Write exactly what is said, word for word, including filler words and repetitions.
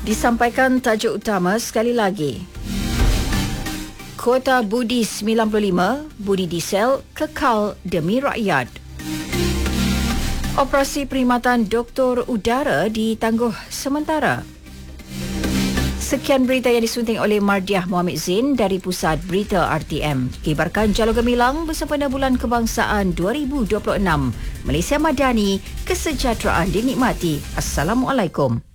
Disampaikan tajuk utama sekali lagi. Kuota budi sembilan puluh lima, budi diesel kekal demi rakyat. Operasi perkhidmatan doktor udara ditangguh sementara. Sekian berita yang disunting oleh Mardiah Muhammad Zain dari Pusat Berita R T M. Kibarkan Jalur Gemilang bersempena Bulan Kebangsaan dua ribu dua puluh enam. Malaysia Madani, kesejahteraan dinikmati. Assalamualaikum.